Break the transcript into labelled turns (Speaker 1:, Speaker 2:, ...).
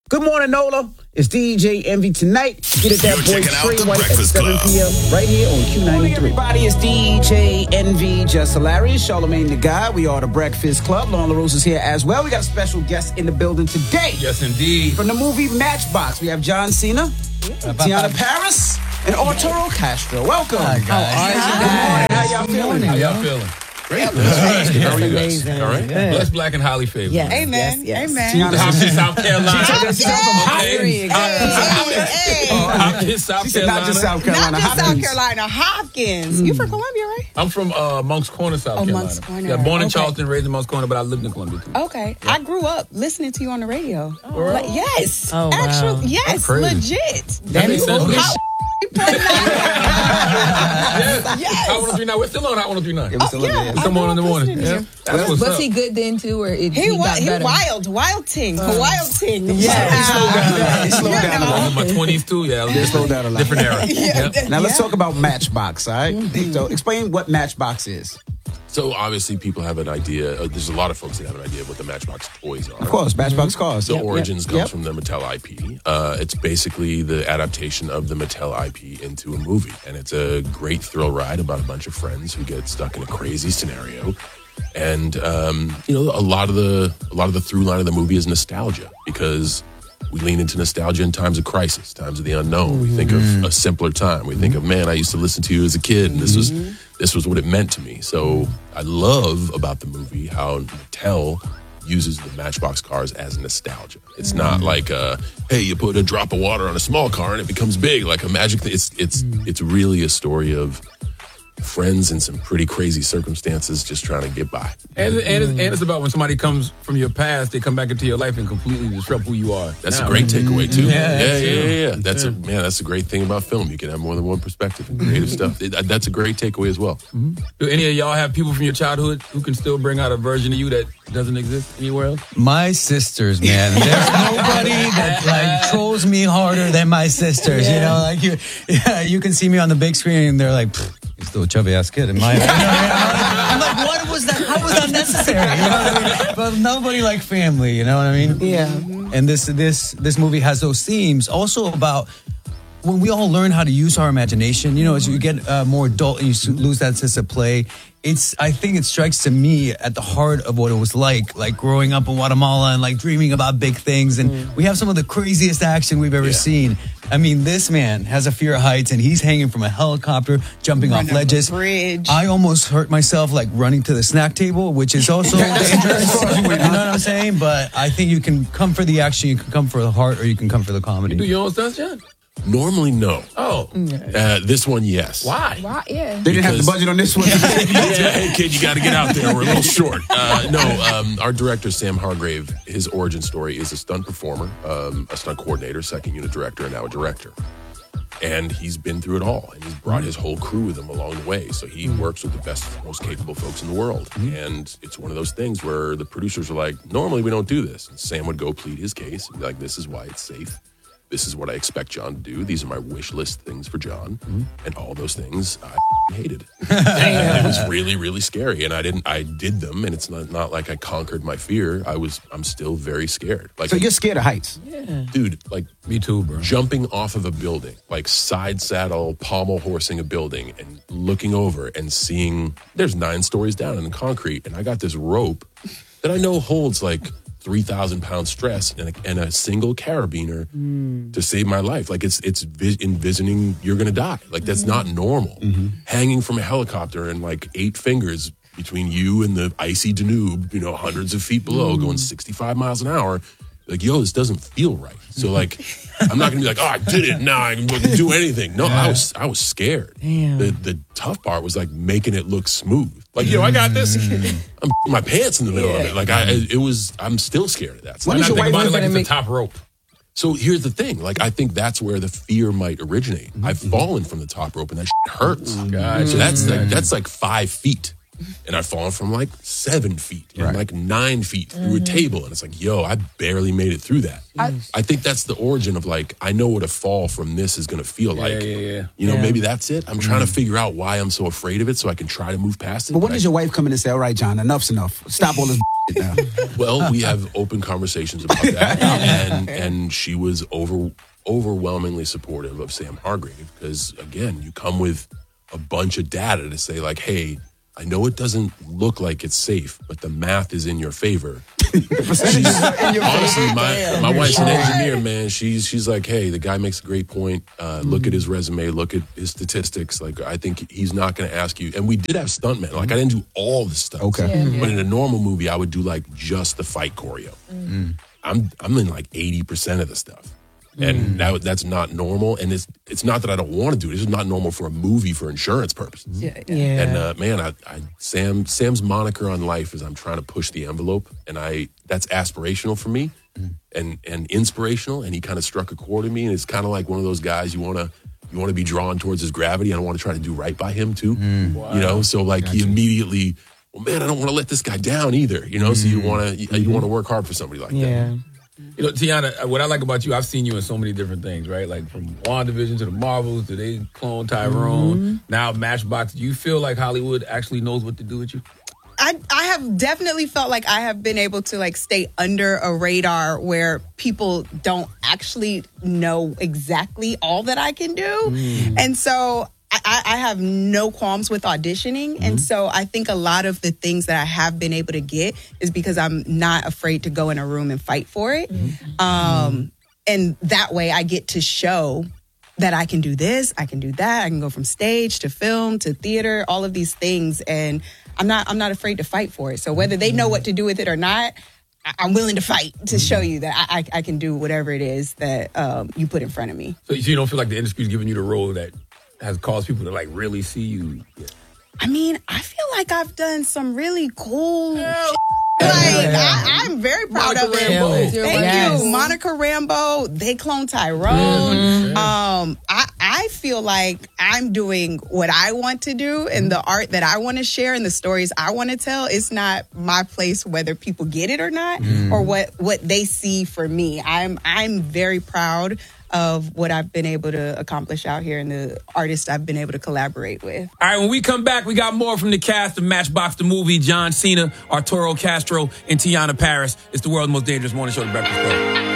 Speaker 1: Good morning, Nola. It's DJ Envy tonight. Get it that boy Trey White at 7 p.m. right here on Q93. Good morning, everybody. It's DJ Envy, Just Hilarious, Charlamagne the Guy. We are the Breakfast Club. Lauren LaRose is here as well. We got a special guest in the building today.
Speaker 2: Yes, indeed.
Speaker 1: From the movie Matchbox, we have John Cena, Tiana Paris, and Arturo Castro. Welcome.
Speaker 3: Hi, guys.
Speaker 1: Good morning. How y'all feeling?
Speaker 2: How y'all feeling?
Speaker 3: Great.
Speaker 2: How are you guys?
Speaker 3: Amazing.
Speaker 2: All right.
Speaker 3: Good.
Speaker 2: Blessed, black, and highly favored.
Speaker 3: Yes.
Speaker 4: Amen.
Speaker 3: Yes.
Speaker 4: Amen.
Speaker 1: Tiana,
Speaker 2: Hopkins, South Carolina.
Speaker 1: She's from
Speaker 4: Hey.
Speaker 2: Hopkins, South
Speaker 1: She said not just
Speaker 2: Carolina.
Speaker 1: South Carolina.
Speaker 4: Not just South
Speaker 1: Hopkins.
Speaker 4: Carolina, Hopkins. You from Columbia, right?
Speaker 2: I'm from Moncks Corner, South Carolina.
Speaker 4: Moncks Corner.
Speaker 2: Yeah, born in
Speaker 4: Okay.
Speaker 2: Charleston, raised in Moncks Corner, but I lived in Columbia too.
Speaker 4: Okay. I grew up listening to you on the radio.
Speaker 2: Really?
Speaker 4: Like, yes.
Speaker 3: Oh, wow.
Speaker 4: Actually, yes.
Speaker 2: That's crazy.
Speaker 4: Legit.
Speaker 2: That makes sense.
Speaker 4: Hot Yes.
Speaker 2: Hot 103.9. We're still on Hot 103.9.
Speaker 1: It was still
Speaker 4: yeah.
Speaker 2: Come on in the morning.
Speaker 4: listening to
Speaker 2: Yeah.
Speaker 4: you.
Speaker 2: That's what's
Speaker 3: Was
Speaker 2: up.
Speaker 3: he good then too, or he
Speaker 4: He
Speaker 3: got better?
Speaker 4: wild ting. Wild ting.
Speaker 1: He slowed down a lot. He slowed
Speaker 4: You
Speaker 1: down a
Speaker 4: know.
Speaker 1: lot.
Speaker 2: In my 20s too, yeah.
Speaker 1: They slowed down a lot.
Speaker 2: Different era.
Speaker 4: Yeah.
Speaker 1: Now let's talk about Matchbox, all right? So explain what Matchbox is.
Speaker 5: So obviously people have an idea. There's a lot of folks that have an idea of what the Matchbox toys are.
Speaker 1: Of course, Matchbox cars.
Speaker 5: The origins comes
Speaker 1: Yep.
Speaker 5: from the Mattel IP. It's basically the adaptation of the Mattel IP into a movie, and it's a great thrill ride about a bunch of friends who get stuck in a crazy scenario. And a lot of the through line of the movie is nostalgia, because we lean into nostalgia in times of crisis, times of the unknown. We think of a simpler time. We think of, man, I used to listen to you as a kid, and this was what it meant to me. So I love about the movie how Mattel uses the Matchbox cars as nostalgia. It's not like, hey, you put a drop of water on a small car and it becomes big, like a magic thing. It's really a story of friends in some pretty crazy circumstances just trying to get by.
Speaker 2: And it's about when somebody comes from your past, they come back into your life and completely disrupt who you are.
Speaker 5: That's
Speaker 2: now.
Speaker 5: a great takeaway too.
Speaker 2: Yeah.
Speaker 5: That's a great thing about film. You can have more than one perspective and creative stuff. That's a great takeaway as well.
Speaker 2: Do any of y'all have people from your childhood who can still bring out a version of you that doesn't exist anywhere else?
Speaker 6: My sisters, man. There's nobody that like trolls me harder than my sisters. You know, like you can see me on the big screen and they're like, you're still a chubby ass kid. I'm like, what was that? How was that necessary? You know what I mean? But nobody like family. You know what I mean?
Speaker 3: Yeah.
Speaker 6: And this movie has those themes also about when we all learn how to use our imagination. You know, as you get more adult and you lose that sense of play. I think it strikes to me at the heart of what it was like growing up in Guatemala and like dreaming about big things. And we have some of the craziest action we've ever seen. I mean, this man has a fear of heights and he's hanging from a helicopter, jumping off ledges.
Speaker 4: Bridge.
Speaker 6: I almost hurt myself like running to the snack table, which is also dangerous. You know what I'm saying? But I think you can come for the action, you can come for the heart, or you can come for the comedy.
Speaker 2: Do your own stunts, John?
Speaker 5: Normally, no.
Speaker 2: Oh.
Speaker 5: This one, yes.
Speaker 2: Why?
Speaker 4: Wow, yeah.
Speaker 1: They didn't have the budget on this one.
Speaker 5: Yeah, hey kid, you got to get out there. We're a little short. Our director, Sam Hargrave, his origin story is a stunt performer, a stunt coordinator, second unit director, and now a director. And he's been through it all, and he's brought his whole crew with him along the way. So he works with the best, most capable folks in the world. And it's one of those things where the producers are like, normally we don't do this. And Sam would go plead his case and be like, this is why it's safe. This is what I expect John to do. These are my wish list things for John. And all those things I hated. And it was really, really scary. And I did them, and it's not like I conquered my fear. I'm still very scared. Like,
Speaker 1: So you're scared of heights?
Speaker 5: dude, like
Speaker 2: Me too, bro.
Speaker 5: jumping off of a building, like side saddle, pommel horsing a building and looking over and seeing there's 9 stories down in the concrete. And I got this rope that I know holds like 3,000 pound stress and a single carabiner to save my life. Like it's envisioning you're going to die. Like that's not normal. Hanging from a helicopter and like 8 fingers between you and the icy Danube, hundreds of feet below, going 65 miles an hour. Like, yo, this doesn't feel right. So like, I'm not going to be like, oh, I did it. Now I can do anything. No, I was scared.
Speaker 3: Damn.
Speaker 5: The tough part was like making it look smooth. Like, I got this. I'm my pants in the middle of it. Like I'm still scared of that. So
Speaker 1: When
Speaker 2: Why
Speaker 1: is
Speaker 2: not
Speaker 1: your
Speaker 2: think
Speaker 1: wife
Speaker 2: about it like
Speaker 1: gonna
Speaker 2: it's a top rope?
Speaker 5: So here's the thing. Like, I think that's where the fear might originate. I've fallen from the top rope and that shit hurts.
Speaker 2: Gotcha.
Speaker 5: So that's like 5 feet. And I've fallen from like 7 feet and like 9 feet through a table. And it's like, yo, I barely made it through that. I think that's the origin of like, I know what a fall from this is going to feel like. You know, maybe that's it. I'm trying to figure out why I'm so afraid of it so I can try to move past it.
Speaker 1: But when does your wife come in and say, all right, John, enough's enough. Stop all this now.
Speaker 5: Well, we have open conversations about that. and she was overwhelmingly supportive of Sam Hargrave because, again, you come with a bunch of data to say like, hey, I know it doesn't look like it's safe, but the math is in your favor. Honestly, my wife's an engineer, man. She's like, hey, the guy makes a great point. Look at his resume. Look at his statistics. Like, I think he's not going to ask you. And we did have stuntmen. Like, I didn't do all the stuff.
Speaker 1: Okay.
Speaker 5: But in a normal movie, I would do like just the fight choreo. I'm in like 80% of the stuff. And that's not normal. And it's not that I don't want to do it. It's just not normal for a movie for insurance purposes. And man, Sam's moniker on life is I'm trying to push the envelope, and that's aspirational for me and inspirational. And he kind of struck a chord in me, and it's kind of like one of those guys you want to be drawn towards his gravity. I don't want to try to do right by him too. You know, so like he immediately, well, man, I don't want to let this guy down either. You know, so you want to work hard for somebody like that.
Speaker 2: You know, Tiana, what I like about you, I've seen you in so many different things, right? Like from WandaVision to the Marvels to they clone Tyrone, now Matchbox. Do you feel like Hollywood actually knows what to do with you?
Speaker 4: I have definitely felt like I have been able to like stay under a radar where people don't actually know exactly all that I can do. And so I have no qualms with auditioning. And so I think a lot of the things that I have been able to get is because I'm not afraid to go in a room and fight for it. And that way I get to show that I can do this, I can do that. I can go from stage to film to theater, all of these things. And I'm not afraid to fight for it. So whether they know what to do with it or not, I'm willing to fight to show you that I can do whatever it is that you put in front of me.
Speaker 2: So you don't feel like the industry's giving you the role that has caused people to like really see you?
Speaker 4: I mean, I feel like I've done some really cool shit. I'm very proud
Speaker 2: Monica
Speaker 4: of it.
Speaker 2: Rambeau.
Speaker 4: Thank you. Monica Rambeau, they clone Tyrone. I feel like I'm doing what I want to do and the art that I want to share and the stories I want to tell. It's not my place whether people get it or not or what they see for me. I'm very proud of what I've been able to accomplish out here and the artists I've been able to collaborate with.
Speaker 2: All right, when we come back, we got more from the cast of Matchbox the movie. John Cena, Arturo Castro, and Tiana Paris. It's the world's most dangerous morning show, The Breakfast Club.